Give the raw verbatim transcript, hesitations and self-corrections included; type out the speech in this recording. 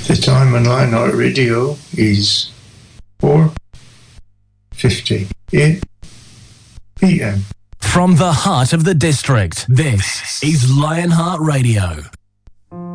The time on Lionheart Radio is four fifty-eight p.m. From the heart of the district, this is Lionheart Radio.